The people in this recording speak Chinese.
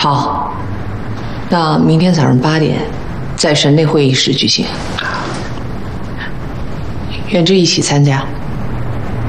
好，那明天早上8点，在省内会议室举行。远志一起参加。